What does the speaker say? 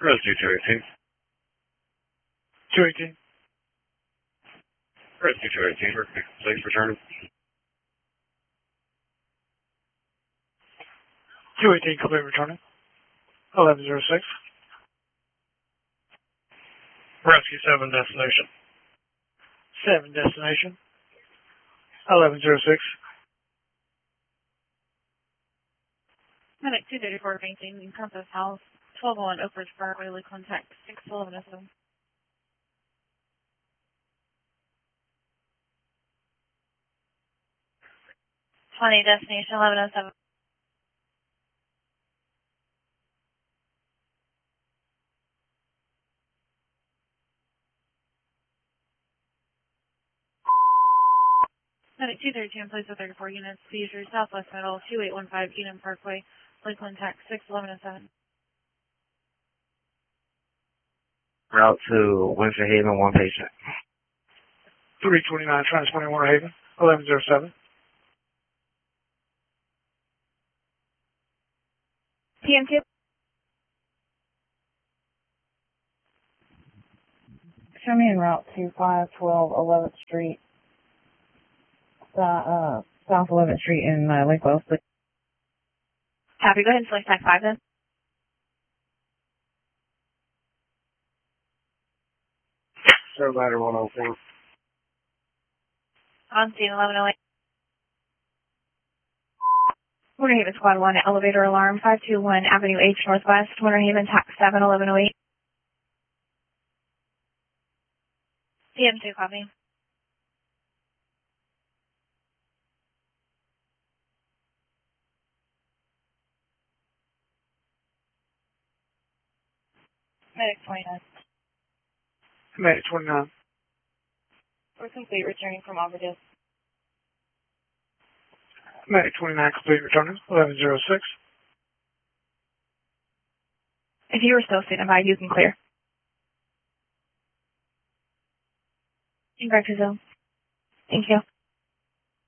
Rescue 218. 218. Rescue 218. Please return. 218, complete returning. 1106. Rescue 7 destination. 7 destination. 1106. Medic 234 maintain Encompass House, 1201 Oak Ridge Parkway, Lake contact 61107. Destination 1107. Medic 232 in place of 34 units, seizure, Southwest Middle, 2815 Eden Parkway, Lake contact 61107. Route to Winter Haven, 1 patient. 329, transporting Winter Haven. 1107. PM2. Show me en route to 512 11th Street, South 11th Street in Lake Wells, please. Copy. Go ahead and select TAC 5 then. Sir, ladder 104. On scene 1108. Winter Haven Squad 1, elevator alarm, 521 Avenue H Northwest, Winter Haven, TAC 7, 1108. PM2, copy. Medic 29. Medic 29. We're complete, returning from Overdose. Medic 29, complete returning. 1106. If you are still standing by, you can clear. Back to zone. Thank you.